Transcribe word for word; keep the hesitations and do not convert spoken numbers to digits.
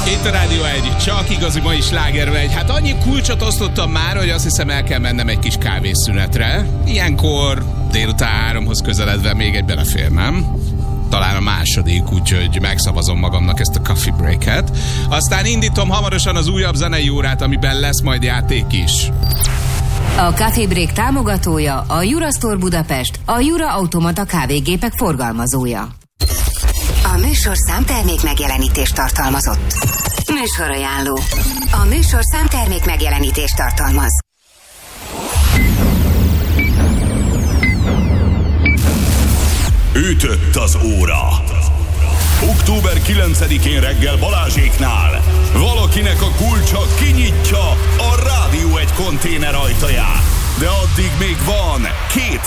Itt a Rádió egy, csak igazi mai slágervegy. Hát annyi kulcsot osztottam már, hogy azt hiszem el kell mennem egy kis kávészünetre. Ilyenkor délután háromhoz közeledve még egy belefér, nem? Talán a második, úgyhogy megszavazom magamnak ezt a coffee breaket. Aztán indítom hamarosan az újabb zenei órát, amiben lesz majd játék is. A Coffee Break támogatója a Jura Store Budapest, a Jura Automata kávégépek forgalmazója. A műsorszám termék megjelenítést tartalmazott. Műsorajánló. A műsorszám termék megjelenítést tartalmaz. Ütött az óra. október kilencedikén reggel Balázséknál valakinek a kulcsa kinyitja a Rádió egy konténer ajtaját. De addig még van két